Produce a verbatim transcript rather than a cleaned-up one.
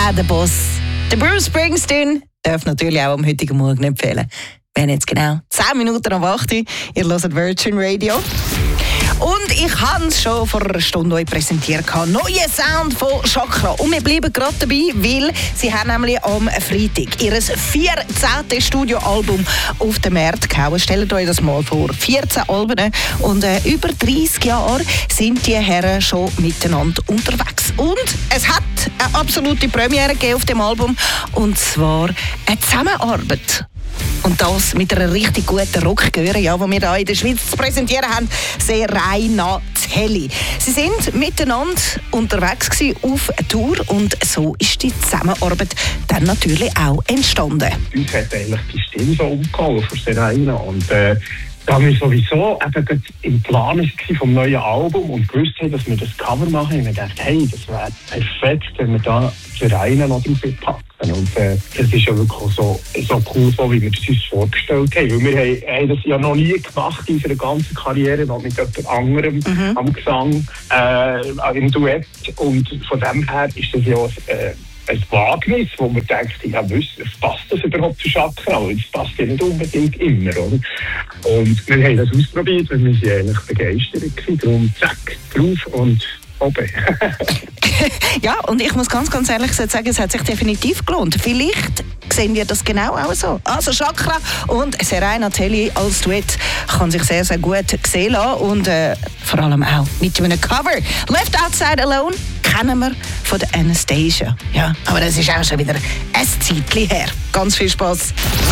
auch der Boss. Der Bruce Springsteen darf natürlich auch am heutigen Morgen nicht fehlen. Wir haben jetzt genau zehn Minuten am acht Uhr. Ihr hört Virgin Radio. Und ich habe es schon vor einer Stunde euch präsentiert. Neuer Sound von Chakra. Und wir bleiben gerade dabei, weil sie haben nämlich am Freitag ihr vierzehntes Studioalbum auf den Markt gehauen. Stellt euch das mal vor. vierzehn Alben und äh, über dreißig Jahre sind die Herren schon miteinander unterwegs. Und es hat eine absolute Premiere gegeben auf dem Album. Und zwar eine Zusammenarbeit. Und das mit einer richtig guten Rockgöre, ja, die wir hier in der Schweiz zu präsentieren haben, Serena Telli. Sie sind miteinander unterwegs gewesen auf Tour und so ist die Zusammenarbeit dann natürlich auch entstanden. Uns hat eigentlich die Stimme so umgehauen von Serena und äh, da wir sowieso eben im Plan vom neuen Album und gewusst haben, dass wir das Cover machen, und wir dachten, hey, das wäre perfekt, wenn wir da Serena noch drauf packen. Und äh, das ist ja wirklich so, so cool, so wie wir es uns vorgestellt haben. Weil wir haben, haben das ja noch nie gemacht in unserer ganzen Karriere, noch mit jemand anderem mhm. am Gesang, äh, im Duett. Und von dem her ist das ja äh, ein Wagnis, wo man denkt, ja, passt das überhaupt zu Chakra? Das passt ja nicht unbedingt immer, oder? Und wir haben das ausprobiert und wir waren eigentlich begeistert. Darum zack, drauf und oben. Ja, und ich muss ganz, ganz ehrlich sagen, es hat sich definitiv gelohnt. Vielleicht sehen wir das genau auch so. Also Chakra und Serena Telli als Duett kann sich sehr, sehr gut sehen lassen und äh, vor allem auch mit einem Cover. Left Outside Alone kennen wir von der Anastasia. Ja, aber das ist auch schon wieder ein Zeitchen her. Ganz viel Spass.